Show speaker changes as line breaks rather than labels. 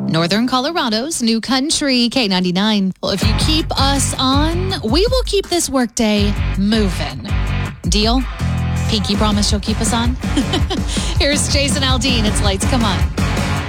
Northern Colorado's new country, K99. Well, if you keep us on, we will keep this workday moving. Deal? Pinky promise you'll keep us on? Here's Jason Aldean. It's Lights. Come on.